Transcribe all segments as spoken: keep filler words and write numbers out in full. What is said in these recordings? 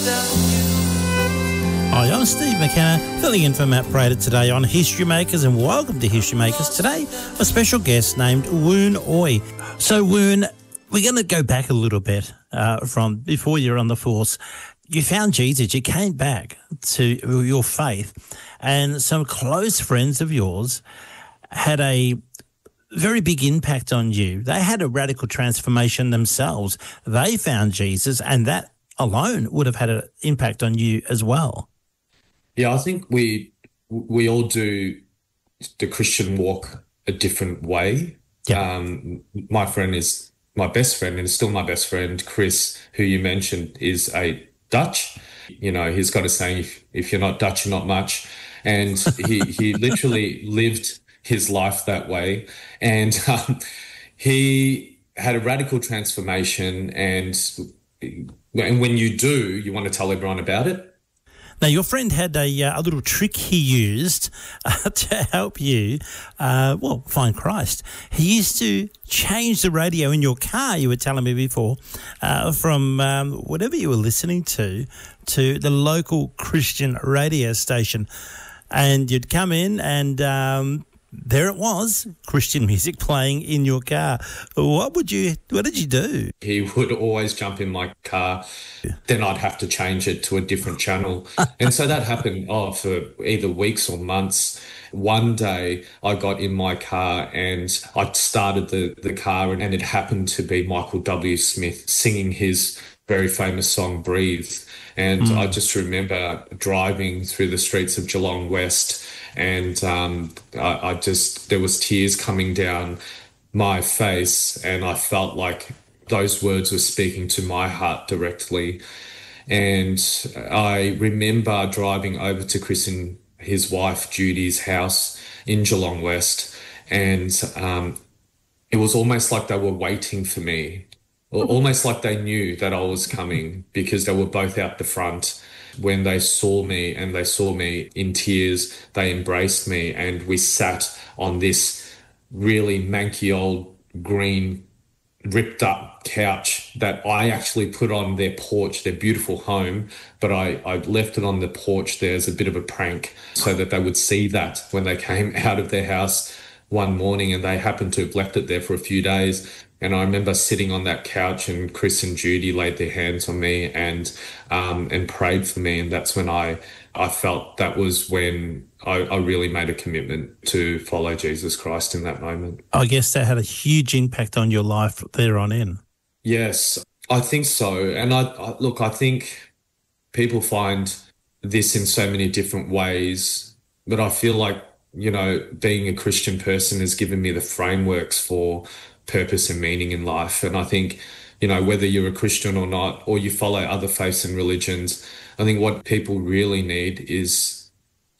Hi, I'm Steve McKenna, filling in for Matt Prater today on History Makers, and welcome to History Makers. Today, a special guest named Woon Oy. So, Woon, we're going to go back a little bit uh, from before you're on the force. You found Jesus, you came back to your faith, and some close friends of yours had a very big impact on you. They had a radical transformation themselves. They found Jesus, and that alone would have had an impact on you as well. Yeah, I think we we all do the Christian walk a different way. Yeah. Um, my friend is my best friend and is still my best friend. Chris, who you mentioned, is a Dutch. You know, he's got a saying, if, if you're not Dutch, you're not much. And he, he literally lived his life that way. And um, he had a radical transformation. And, and when you do, you want to tell everyone about it. Now, your friend had a, uh, a little trick he used uh, to help you, uh, well, find Christ. He used to change the radio in your car, you were telling me before, uh, from um, whatever you were listening to, to the local Christian radio station. And you'd come in and um, there it was, Christian music playing in your car. What would you, what did you do? He would always jump in my car. Then I'd have to change it to a different channel. And so that happened oh, for either weeks or months. One day I got in my car and I started the, the car and, and it happened to be Michael W. Smith singing his very famous song, Breathe. And mm. I just remember driving through the streets of Geelong West and um, I, I just, there was tears coming down my face and I felt like those words were speaking to my heart directly. And I remember driving over to Chris and his wife Judy's house in Geelong West, and um, it was almost like they were waiting for me, or almost like they knew that I was coming, because they were both out the front. When they saw me and they saw me in tears, they embraced me and we sat on this really manky old green ripped up couch that I actually put on their porch, their beautiful home, but I, I left it on the porch there as a bit of a prank so that they would see that when they came out of their house one morning, and they happened to have left it there for a few days. And I remember sitting on that couch and Chris and Judy laid their hands on me and um, and prayed for me. And that's when I, I felt that was when I, I really made a commitment to follow Jesus Christ in that moment. I guess that had a huge impact on your life there on in. Yes, I think so. And I, I look, I think people find this in so many different ways, but I feel like, you know, being a Christian person has given me the frameworks for purpose and meaning in life. And I think, you know, whether you're a Christian or not, or you follow other faiths and religions, I think what people really need is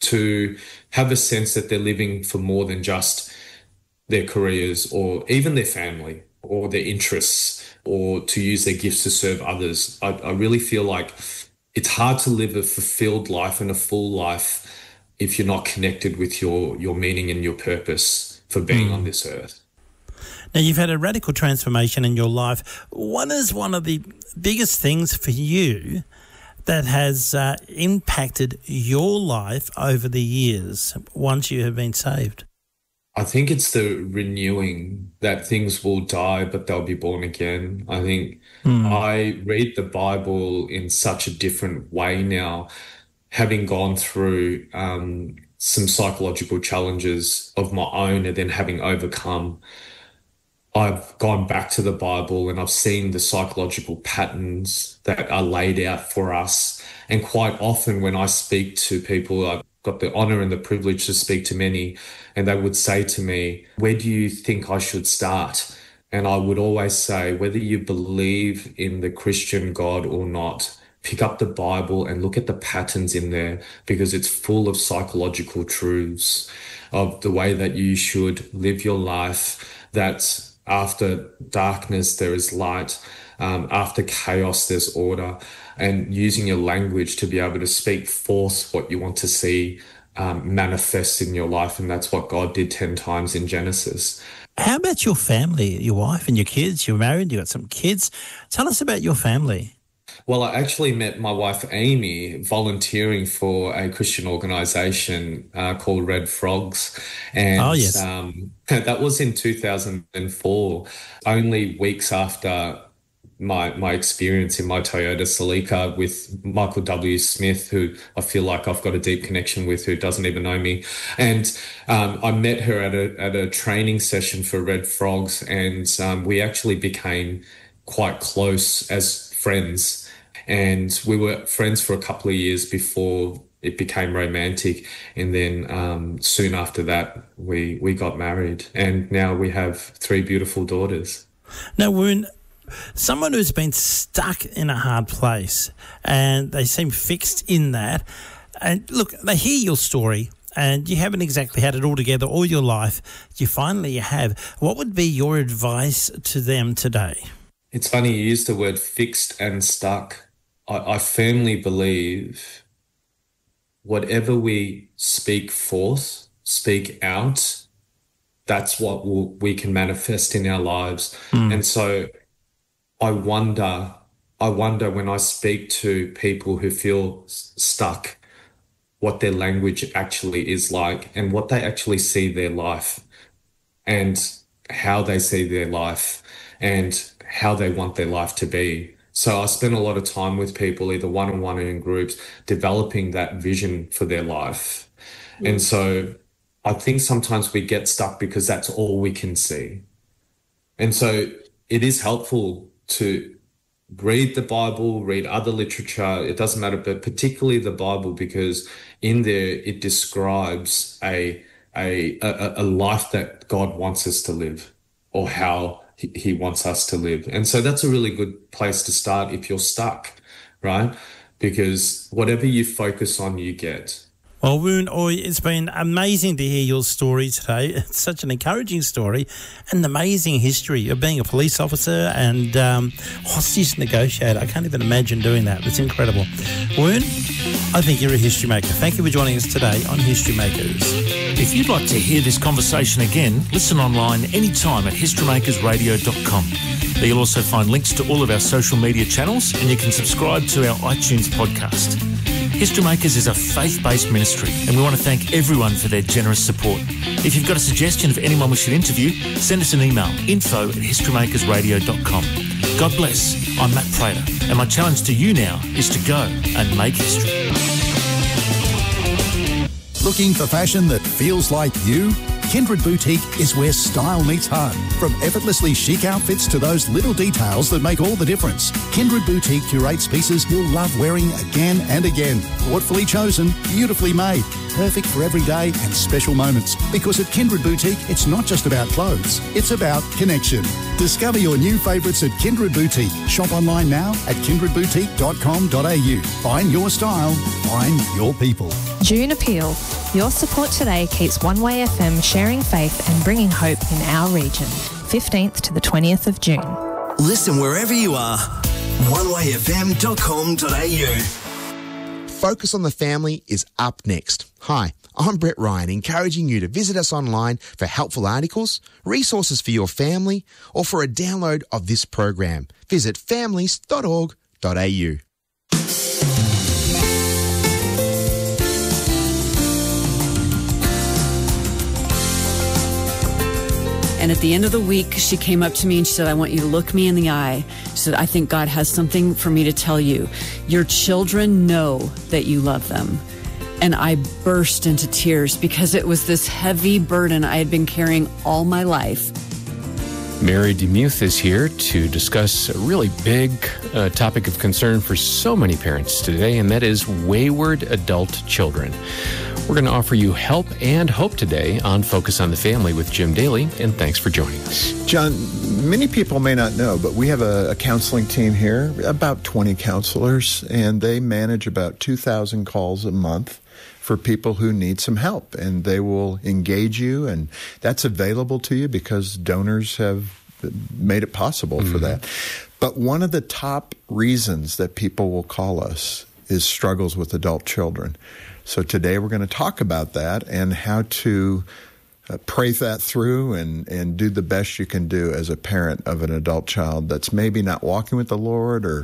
to have a sense that they're living for more than just their careers or even their family or their interests, or to use their gifts to serve others. I, I really feel like it's hard to live a fulfilled life and a full life if you're not connected with your, your meaning and your purpose for being mm. on this earth. Now, you've had a radical transformation in your life. What is one of the biggest things for you that has uh, impacted your life over the years once you have been saved? I think it's the renewing, that things will die, but they'll be born again. I think mm. I read the Bible in such a different way now, having gone through um, some psychological challenges of my own and then having overcome. I've gone back to the Bible and I've seen the psychological patterns that are laid out for us. And quite often when I speak to people, I've got the honor and the privilege to speak to many, and they would say to me, where do you think I should start? And I would always say, whether you believe in the Christian God or not, pick up the Bible and look at the patterns in there, because it's full of psychological truths of the way that you should live your life, that after darkness, there is light. Um, after chaos, there's order. And using your language to be able to speak forth what you want to see um, manifest in your life. And that's what God did ten times in Genesis. How about your family, your wife and your kids? You're married, you got some kids. Tell us about your family. Well, I actually met my wife Amy volunteering for a Christian organization uh, called Red Frogs. Oh, And yes. um, that was in two thousand four, only weeks after my my experience in my Toyota Celica with Michael W. Smith, who I feel like I've got a deep connection with, who doesn't even know me. And um, I met her at a at a training session for Red Frogs, and um, we actually became quite close as friends. And we were friends for a couple of years before it became romantic. And then um, soon after that, we we got married, and now we have three beautiful daughters. Now, Woon, someone who's been stuck in a hard place and they seem fixed in that, and look, they hear your story and you haven't exactly had it all together all your life. You finally have. What would be your advice to them today? It's funny you use the word fixed and stuck. I, I firmly believe whatever we speak forth, speak out, that's what we'll, we can manifest in our lives. Mm. And so I wonder, I wonder when I speak to people who feel stuck, what their language actually is like and what they actually see their life and how they see their life and how they want their life to be. So I spend a lot of time with people, either one-on-one or in groups, developing that vision for their life. Mm. And so I think sometimes we get stuck because that's all we can see. And so it is helpful to read the Bible, read other literature, it doesn't matter, but particularly the Bible, because in there it describes a a a, a life that God wants us to live, or how he, he wants us to live. And so that's a really good place to start if you're stuck, right? Because whatever you focus on, you get. Well, Woon Oy, it's been amazing to hear your story today. It's such an encouraging story and an amazing history of being a police officer and um, hostage negotiator. I can't even imagine doing that. It's incredible. Woon, I think you're a history maker. Thank you for joining us today on History Makers. If you'd like to hear this conversation again, listen online anytime at history makers radio dot com. There you'll also find links to all of our social media channels, and you can subscribe to our iTunes podcast. History Makers is a faith-based ministry, and we want to thank everyone for their generous support. If you've got a suggestion of anyone we should interview, send us an email, info at history makers radio dot com. God bless. I'm Matt Prater, and my challenge to you now is to go and make history. Looking for fashion that feels like you? Kindred Boutique is where style meets heart. From effortlessly chic outfits to those little details that make all the difference. Kindred Boutique curates pieces you'll love wearing again and again. Thoughtfully chosen, beautifully made. Perfect for every day and special moments. Because at Kindred Boutique, it's not just about clothes, it's about connection. Discover your new favourites at Kindred Boutique. Shop online now at kindred boutique dot com dot a u. Find your style, find your people. June Appeal. Your support today keeps One Way F M sharing faith and bringing hope in our region. fifteenth to the twentieth of June. Listen wherever you are. one way f m dot com dot a u. Focus on the Family is up next. Hi, I'm Brett Ryan, encouraging you to visit us online for helpful articles, resources for your family, or for a download of this program. Visit families dot org dot a u. And at the end of the week, she came up to me and she said, I want you to look me in the eye. She said, I think God has something for me to tell you. Your children know that you love them. And I burst into tears because it was this heavy burden I had been carrying all my life. Mary DeMuth is here to discuss a really big uh, topic of concern for so many parents today, and that is wayward adult children. We're going to offer you help and hope today on Focus on the Family with Jim Daly, and thanks for joining us. John, many people may not know, but we have a, a counseling team here, about twenty counselors, and they manage about two thousand calls a month for people who need some help, and they will engage you, and that's available to you because donors have made it possible mm-hmm. for that. But one of the top reasons that people will call us is struggles with adult children. So today we're going to talk about that and how to uh, pray that through and, and do the best you can do as a parent of an adult child that's maybe not walking with the Lord or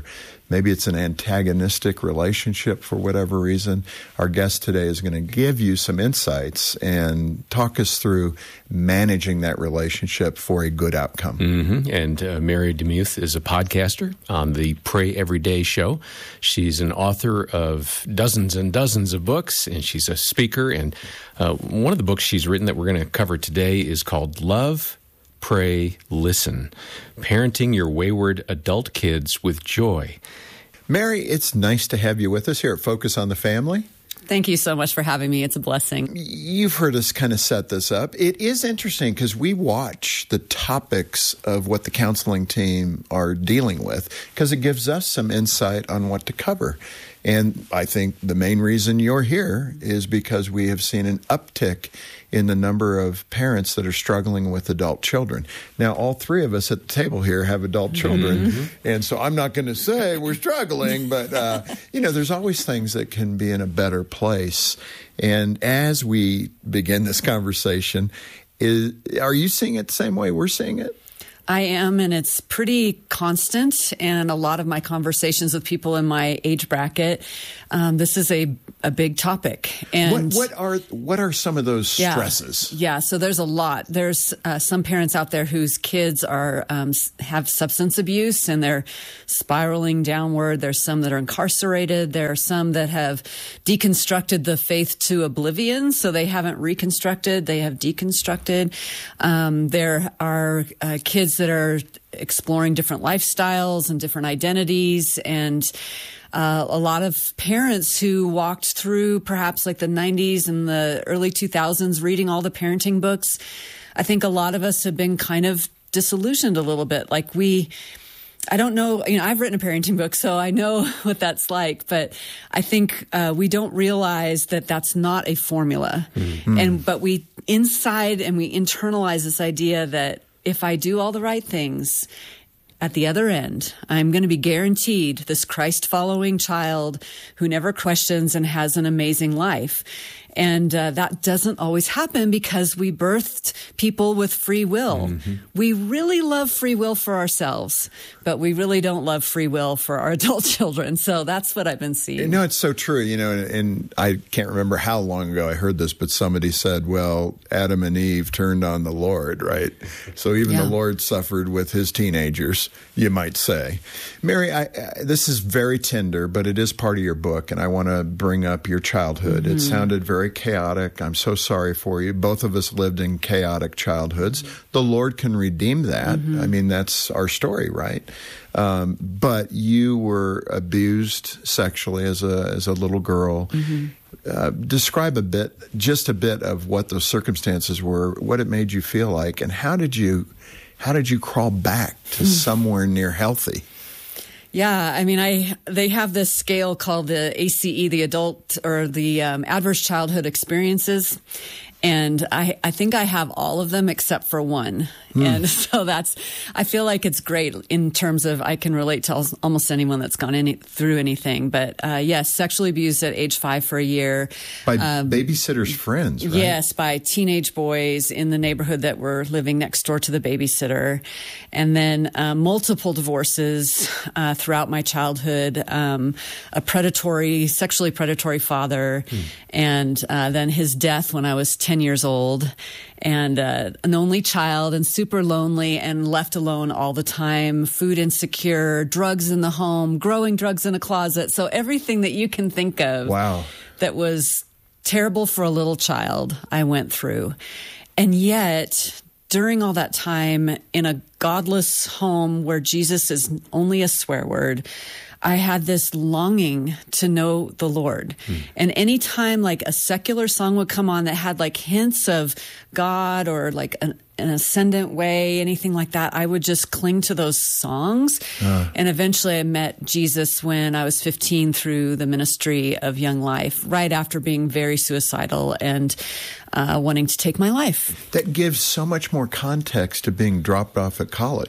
maybe it's an antagonistic relationship for whatever reason. Our guest today is going to give you some insights and talk us through managing that relationship for a good outcome. Mm-hmm. And uh, Mary DeMuth is a podcaster on the Pray Every Day show. She's an author of dozens and dozens of books, and she's a speaker. And uh, one of the books she's written that we're going to cover today is called Love, Pray, Listen, Parenting Your Wayward Adult Kids with Joy. Mary, it's nice to have you with us here at Focus on the Family. Thank you so much for having me. It's a blessing. You've heard us kind of set this up. It is interesting because we watch the topics of what the counseling team are dealing with because it gives us some insight on what to cover. And I think the main reason you're here is because we have seen an uptick in the number of parents that are struggling with adult children. Now, all three of us at the table here have adult children, mm-hmm. and so I'm not going to say we're struggling, but, uh, you know, there's always things that can be in a better place. And as we begin this conversation, is, are you seeing it the same way we're seeing it? I am, and it's pretty constant. And a lot of my conversations with people in my age bracket, um, this is a, a big topic. And what, what are what are some of those stresses? Yeah, yeah so there's a lot. There's uh, some parents out there whose kids are um, have substance abuse and they're spiraling downward. There's some that are incarcerated. There are some that have deconstructed the faith to oblivion, so they haven't reconstructed. They have deconstructed. Um, there are uh, kids that are exploring different lifestyles and different identities, and uh, a lot of parents who walked through perhaps like the nineties and the early two thousands reading all the parenting books. I think a lot of us have been kind of disillusioned a little bit. Like we, I don't know, you know, I've written a parenting book, so I know what that's like, but I think uh, we don't realize that that's not a formula. Mm-hmm. And, but we inside and we internalize this idea that if I do all the right things, at the other end, I'm going to be guaranteed this Christ-following child who never questions and has an amazing life. And uh, that doesn't always happen because we birthed people with free will. Mm-hmm. We really love free will for ourselves, but we really don't love free will for our adult children. So that's what I've been seeing. No, it's so true. You know, and, and I can't remember how long ago I heard this, but somebody said, well, Adam and Eve turned on the Lord, right? So even yeah. the Lord suffered with his teenagers, you might say. Mary, I, I, this is very tender, but it is part of your book, and I want to bring up your childhood. Mm-hmm. It sounded very chaotic. I'm so sorry for you. Both of us lived in chaotic childhoods. The Lord can redeem that. Mm-hmm. I mean, that's our story, right? Um, but you were abused sexually as a as a little girl. Mm-hmm. Uh, describe a bit, just a bit of what those circumstances were, what it made you feel like, and how did you how did you crawl back to mm. somewhere near healthy? Yeah, I mean, I they have this scale called the A C E, the Adult or the um, Adverse Childhood Experiences, and I, I think I have all of them except for one. Mm. And so that's, I feel like it's great in terms of I can relate to almost anyone that's gone any, through anything. But uh, yes, sexually abused at age five for a year. By um, babysitters' friends, right? Yes, by teenage boys in the neighborhood that were living next door to the babysitter. And then uh, multiple divorces uh, throughout my childhood, um, a predatory, sexually predatory father, mm. and uh, then his death when I was ten years old, and uh, an only child and super lonely and left alone all the time, food insecure, drugs in the home, growing drugs in a closet. So everything that you can think of wow. that was terrible for a little child, I went through. And yet, during all that time in a godless home where Jesus is only a swear word, I had this longing to know the Lord. Mm. And anytime like a secular song would come on that had like hints of God or like an, an ascendant way, anything like that, I would just cling to those songs. Uh. And eventually I met Jesus when I was fifteen through the ministry of Young Life, right after being very suicidal and uh, wanting to take my life. That gives so much more context to being dropped off at college.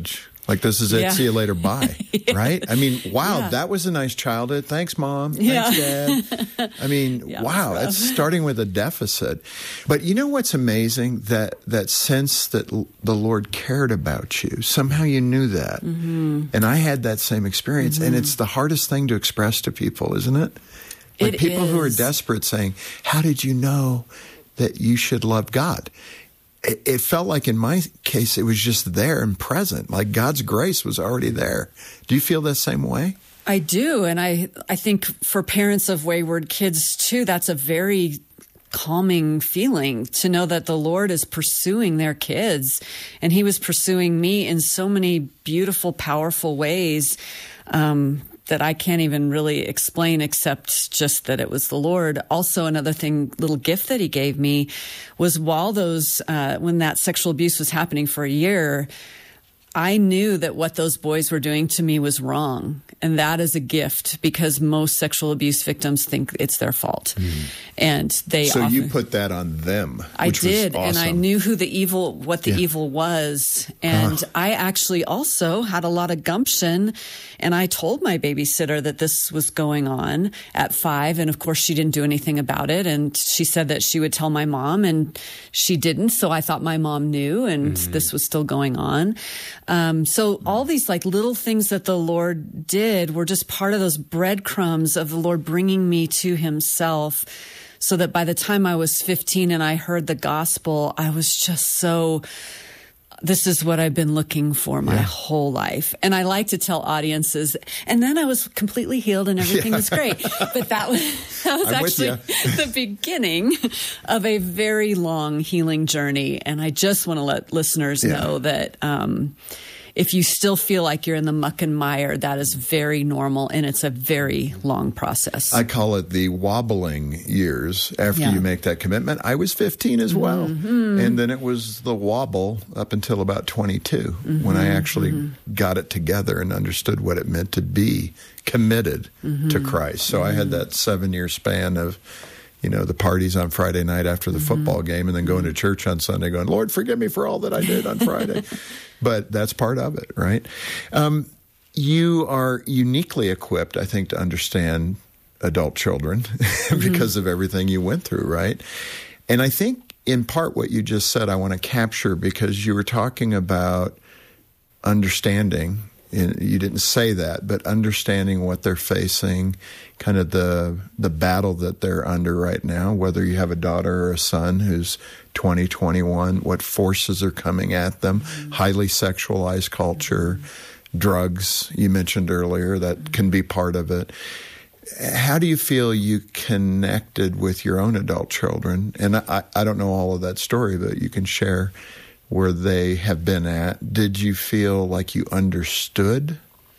Like, this is it. Yeah. See you later. Bye. Yeah. Right? I mean, wow, Yeah. that was a nice childhood. Thanks, Mom. Yeah. Thanks, Dad. I mean, Yeah, wow, that's rough. that's starting with a deficit. But you know what's amazing? That that sense that l- the Lord cared about you. Somehow you knew that. Mm-hmm. And I had that same experience. Mm-hmm. And it's the hardest thing to express to people, isn't it? Like It people who are is. desperate saying, how did you know that you should love God? It, it felt like in my case, it was just there and present. Like God's grace was already there. Do you feel the same way? I do. And I, I think for parents of wayward kids too, that's a very calming feeling to know that the Lord is pursuing their kids. And he was pursuing me in so many beautiful, powerful ways um, that I can't even really explain, except just that it was the Lord. Also, another thing, little gift that he gave me was while those, uh, when that sexual abuse was happening for a year, I knew that what those boys were doing to me was wrong. And that is a gift because most sexual abuse victims think it's their fault. Mm. And they So often, you put that on them. I which did. Was awesome. And I knew who the evil, what the Yeah. evil was. And Huh. I actually also had a lot of gumption. And I told my babysitter that this was going on at five. And of course, she didn't do anything about it. And she said that she would tell my mom, and she didn't. So I thought my mom knew, and mm-hmm. this was still going on. Um, so all these like little things that the Lord did were just part of those breadcrumbs of the Lord bringing me to himself, so that by the time I was fifteen and I heard the gospel, I was just so, this is what I've been looking for my yeah. whole life. And I like to tell audiences, and then I was completely healed and everything yeah. was great. But that was, that was I'm actually the beginning of a very long healing journey. And I just want to let listeners yeah. know that, um, if you still feel like you're in the muck and mire, that is very normal, and it's a very long process. I call it the wobbling years after Yeah. you make that commitment. I was fifteen as well. Mm-hmm. And then it was the wobble up until about twenty-two mm-hmm. when I actually mm-hmm. got it together and understood what it meant to be committed mm-hmm. to Christ. So mm-hmm. I had that seven-year span of, you know, the parties on Friday night after the mm-hmm. football game, and then going to church on Sunday going, Lord, forgive me for all that I did on Friday. But that's part of it, right? Um, you are uniquely equipped, I think, to understand adult children mm-hmm. because of everything you went through, right? And I think in part what you just said I want to capture, because you were talking about understanding. You didn't say that, but understanding what they're facing, kind of the the battle that they're under right now, whether you have a daughter or a son who's twenty, twenty-one, what forces are coming at them, mm-hmm. highly sexualized culture, mm-hmm. drugs, you mentioned earlier, that mm-hmm. can be part of it. How do you feel you connected with your own adult children? And I, I don't know all of that story, but you can share where they have been at. Did you feel like you understood?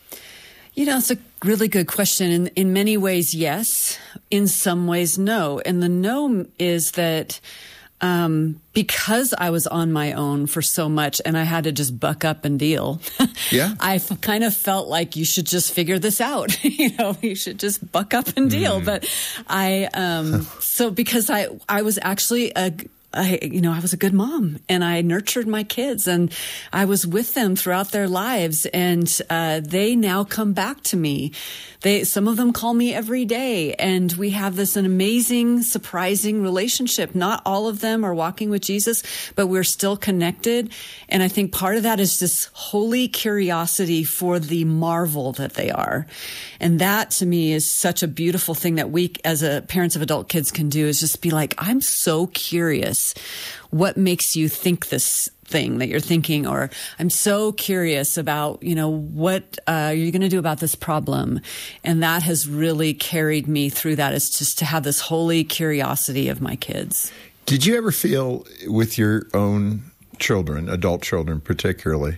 You know, it's a really good question. In, in many ways, yes. In some ways, no. And the no is that um, because I was on my own for so much and I had to just buck up and deal, yeah. I f- kind of felt like you should just figure this out. you know, you should just buck up and deal. Mm. But I, um, so because I, I was actually a, I, you know, I was a good mom, and I nurtured my kids, and I was with them throughout their lives, and uh, they now come back to me. They, some of them call me every day, and we have this an amazing, surprising relationship. Not all of them are walking with Jesus, but we're still connected. And I think part of that is this holy curiosity for the marvel that they are. And that to me is such a beautiful thing that we as a parents of adult kids can do, is just be like, I'm so curious. What makes you think this thing that you're thinking? Or I'm so curious about, you know, what uh, you're going to do about this problem. And that has really carried me through that, is just to have this holy curiosity of my kids. Did you ever feel with your own children, adult children particularly,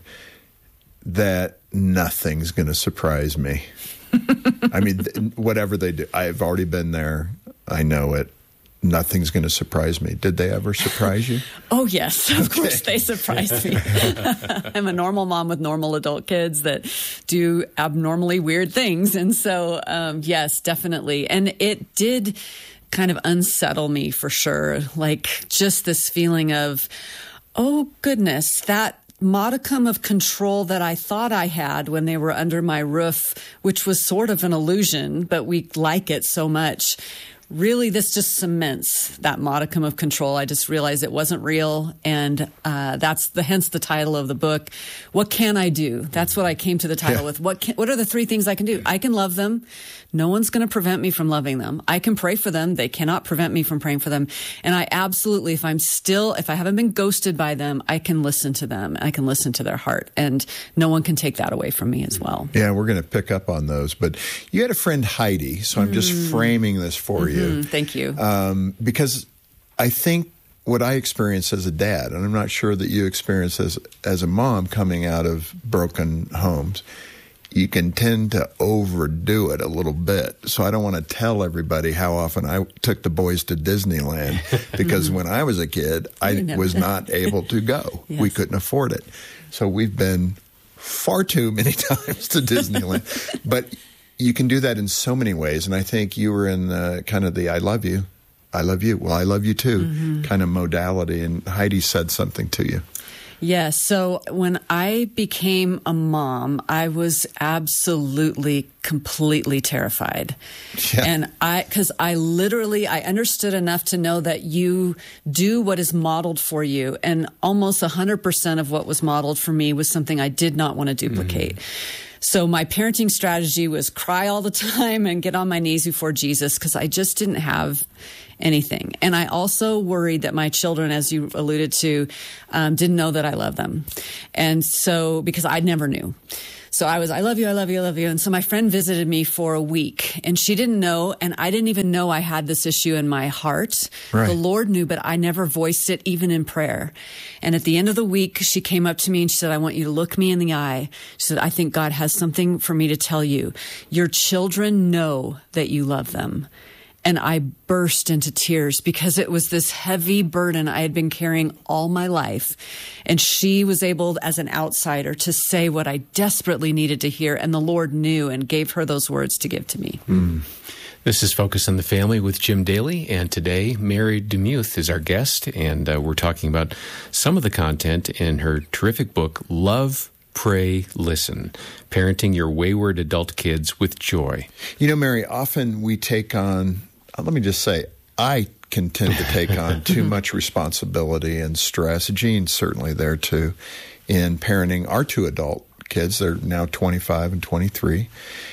that nothing's going to surprise me? I mean, whatever they do, I've already been there. I know it. Nothing's going to surprise me. Did they ever surprise you? Oh, yes. Of okay. course they surprised me. I'm a normal mom with normal adult kids that do abnormally weird things. And so, um, yes, definitely. And it did kind of unsettle me for sure. Like just this feeling of, oh, goodness, that modicum of control that I thought I had when they were under my roof, which was sort of an illusion, but we like it so much. Really, this just cements that modicum of control. I just realized it wasn't real, and uh, that's the hence the title of the book. What can I do? That's what I came to the title yeah. with. What can, what are the three things I can do? I can love them. No one's going to prevent me from loving them. I can pray for them. They cannot prevent me from praying for them. And I absolutely, if I'm still, if I haven't been ghosted by them, I can listen to them. I can listen to their heart, and no one can take that away from me as well. Yeah, we're going to pick up on those. But you had a friend, Heidi, so I'm mm. just framing this for mm-hmm. you. Thank you. Um, because I think what I experienced as a dad, and I'm not sure that you experienced as as a mom coming out of broken homes, you can tend to overdo it a little bit. So I don't want to tell everybody how often I took the boys to Disneyland because when I was a kid, I was not able to go. Yes. We couldn't afford it. So we've been far too many times to Disneyland. But you can do that in so many ways. And I think you were in uh, kind of the I love you, I love you, well, I love you too mm-hmm. kind of modality. And Heidi said something to you. Yes. So when I became a mom, I was absolutely, completely terrified. Yeah. And I, because I literally, I understood enough to know that you do what is modeled for you. And almost one hundred percent of what was modeled for me was something I did not want to duplicate. Mm-hmm. So my parenting strategy was cry all the time and get on my knees before Jesus because I just didn't have anything. And I also worried that my children, as you alluded to, um, didn't know that I love them. And so, because I never knew. So I was, I love you, I love you, I love you. And so my friend visited me for a week and she didn't know, and I didn't even know I had this issue in my heart. Right. The Lord knew, but I never voiced it even in prayer. And at the end of the week, she came up to me and she said, I want you to look me in the eye. She said, I think God has something for me to tell you. Your children know that you love them. And I burst into tears because it was this heavy burden I had been carrying all my life. And she was able, as an outsider, to say what I desperately needed to hear. And the Lord knew and gave her those words to give to me. Mm. This is Focus on the Family with Jim Daly. And today, Mary DeMuth is our guest. And uh, we're talking about some of the content in her terrific book, Love, Pray, Listen, Parenting Your Wayward Adult Kids with Joy. You know, Mary, often we take on... Let me just say, I can tend to take on too much responsibility and stress. Jean's certainly there, too, in parenting our two adult kids. They're now twenty-five and twenty-three.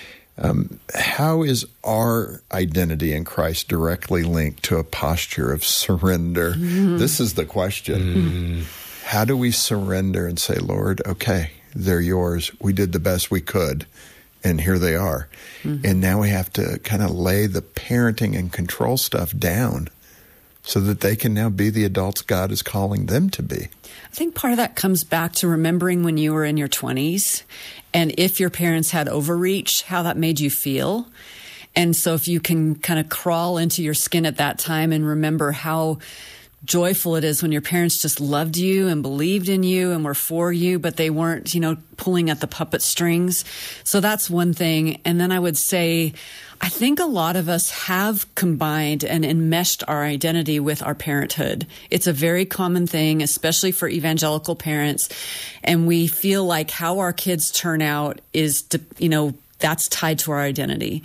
Um, how is our identity in Christ directly linked to a posture of surrender? Mm. This is the question. Mm. How do we surrender and say, Lord, okay, they're yours. We did the best we could. And here they are. Mm-hmm. And now we have to kind of lay the parenting and control stuff down so that they can now be the adults God is calling them to be. I think part of that comes back to remembering when you were in your twenties and if your parents had overreach, how that made you feel. And so if you can kind of crawl into your skin at that time and remember how joyful it is when your parents just loved you and believed in you and were for you, but they weren't, you know, pulling at the puppet strings. So that's one thing. And then I would say, I think a lot of us have combined and enmeshed our identity with our parenthood. It's a very common thing, especially for evangelical parents. And we feel like how our kids turn out is, you know, that's tied to our identity.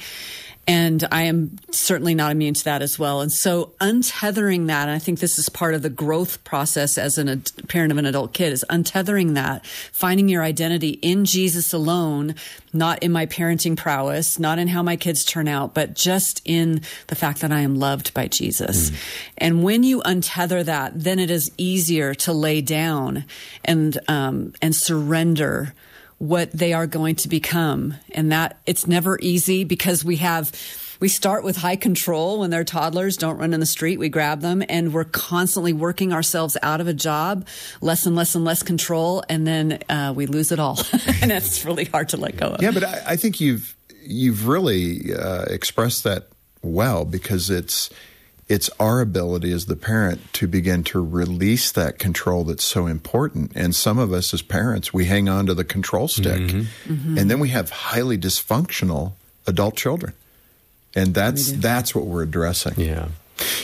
And I am certainly not immune to that as well. And so untethering that, and I think this is part of the growth process as an, a parent of an adult kid, is untethering that, finding your identity in Jesus alone, not in my parenting prowess, not in how my kids turn out, but just in the fact that I am loved by Jesus. Mm. And when you untether that, then it is easier to lay down and um, and surrender what they are going to become. And that it's never easy because we have, we start with high control when they're toddlers, don't run in the street, we grab them, and we're constantly working ourselves out of a job, less and less and less control, and then uh, we lose it all. And it's really hard to let go of. Yeah, but I, I think you've, you've really uh, expressed that well, because it's, it's our ability as the parent to begin to release that control that's so important. And some of us as parents, we hang on to the control stick. Mm-hmm. Mm-hmm. And then we have highly dysfunctional adult children. And that's that's what we're addressing. Yeah.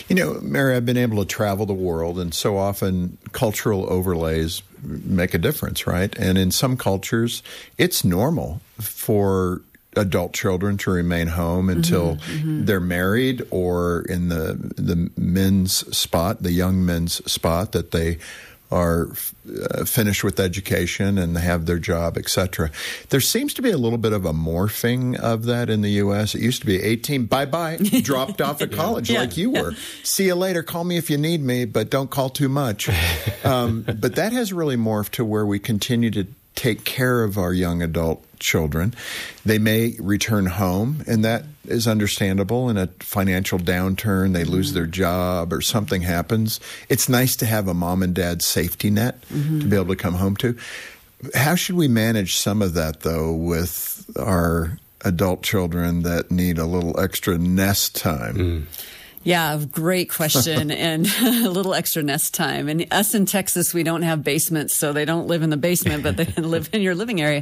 You know, Mary, I've been able to travel the world, and so often cultural overlays make a difference, right? And in some cultures, it's normal for adult children to remain home until mm-hmm, mm-hmm. they're married, or in the the men's spot, the young men's spot, that they are uh, finished with education and have their job, et cetera. There seems to be a little bit of a morphing of that in the U S. It used to be eighteen, bye-bye, dropped off at college yeah. like you were. See you later, call me if you need me, but don't call too much. Um, but that has really morphed to where we continue to take care of our young adult children. They may return home, and that is understandable. In a financial downturn, they lose their job or something happens. It's nice to have a mom and dad safety net mm-hmm. to be able to come home to. How should we manage some of that, though, with our adult children that need a little extra nest time? Mm. Yeah, great question, and a little extra nest time. And us in Texas, we don't have basements, so they don't live in the basement, but they live in your living area.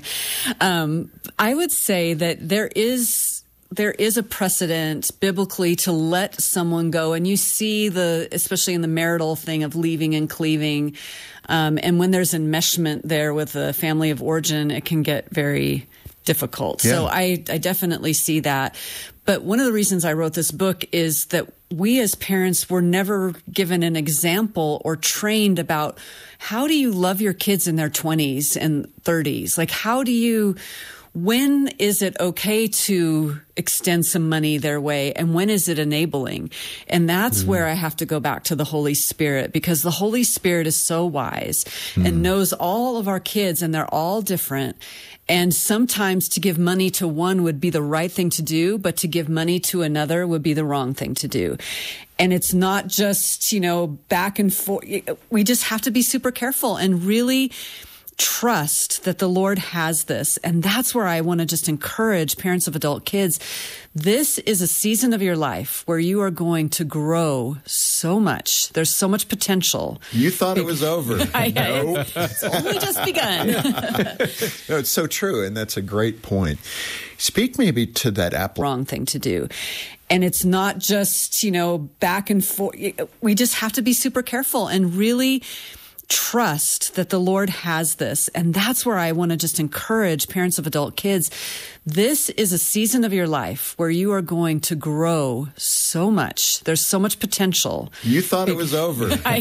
Um, I would say that there is there is a precedent biblically to let someone go, and you see the, especially in the marital thing of leaving and cleaving, um, and when there's enmeshment there with the family of origin, it can get very difficult. Yeah. So I, I definitely see that. But one of the reasons I wrote this book is that we as parents were never given an example or trained about how do you love your kids in their twenties and thirties? Like, how do you, when is it okay to extend some money their way, and when is it enabling? And that's mm. where I have to go back to the Holy Spirit, because the Holy Spirit is so wise mm. and knows all of our kids, and they're all different. And sometimes to give money to one would be the right thing to do, but to give money to another would be the wrong thing to do. And it's not just, you know, back and forth. We just have to be super careful and really trust that the Lord has this. And that's where I want to just encourage parents of adult kids. This is a season of your life where you are going to grow so much. There's so much potential. You thought it was over. I, no. It's only just begun. No, it's so true. And that's a great point. Speak maybe to that apple. Wrong thing to do. And it's not just, you know, back and forth. We just have to be super careful and really trust that the Lord has this. And that's where I want to just encourage parents of adult kids. This is a season of your life where you are going to grow so much. There's so much potential. You thought it was over. I